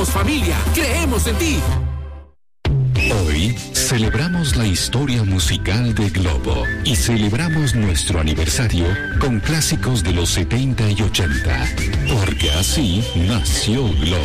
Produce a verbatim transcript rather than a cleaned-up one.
Somos familia, creemos en ti. Hoy celebramos la historia musical de Globo y celebramos nuestro aniversario con clásicos de los setenta y ochenta, porque así nació Globo.